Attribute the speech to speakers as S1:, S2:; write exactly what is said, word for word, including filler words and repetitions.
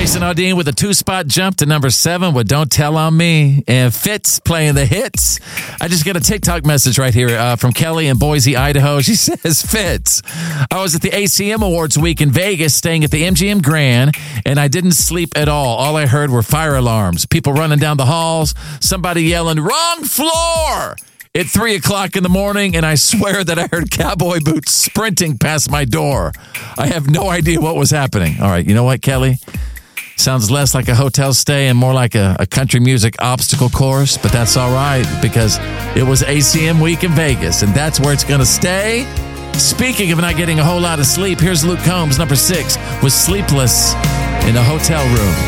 S1: Jason Aldean with a two-spot jump to number seven with Don't Tell on Me. And Fitz playing the hits. I just got a TikTok message right here uh, from Kelly in Boise, Idaho. She says, Fitz, I was at the A C M Awards week in Vegas staying at the M G M Grand, and I didn't sleep at all. All I heard were fire alarms, people running down the halls, somebody yelling, wrong floor! At three o'clock in the morning, and I swear that I heard cowboy boots sprinting past my door. I have no idea what was happening. All right, you know what, Kelly? Sounds less like a hotel stay and more like a, a country music obstacle course, but that's all right because it was A C M week in Vegas, and that's where it's going to stay. Speaking of not getting a whole lot of sleep, here's Luke Combs, number six, with Sleepless in a Hotel Room.